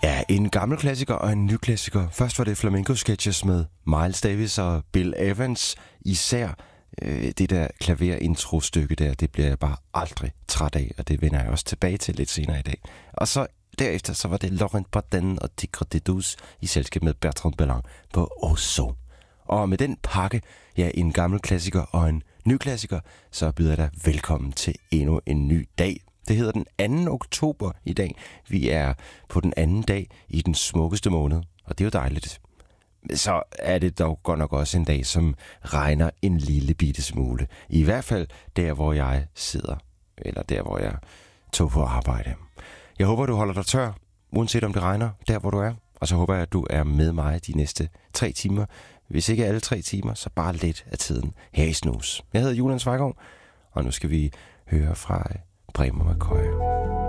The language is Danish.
Ja, en gammel klassiker og en ny klassiker. Først var det flamenco-sketches med Miles Davis og Bill Evans. Især det der klaverintro-stykke der, det bliver jeg bare aldrig træt af, og det vender jeg også tilbage til lidt senere i dag. Og så derefter så var det Laurent Barden og Tigre de Douce i selskab med Bertrand Belin på Oso. Og med den pakke, ja, en gammel klassiker og en ny klassiker, så byder jeg dig velkommen til endnu en ny dag. Det hedder den 2. oktober i dag. Vi er på den anden dag i den smukkeste måned, og det er jo dejligt. Så er det dog godt nok også en dag, som regner en lille bitte smule. I hvert fald der, hvor jeg sidder, eller der, hvor jeg tog på arbejde. Jeg håber, du holder dig tør, uanset om det regner, der hvor du er. Og så håber jeg, at du er med mig de næste 3 timer. Hvis ikke alle 3 timer, så bare lidt af tiden her i Snus. Jeg hedder Julian Svejgaard, og nu skal vi høre fra Bremer McCoy.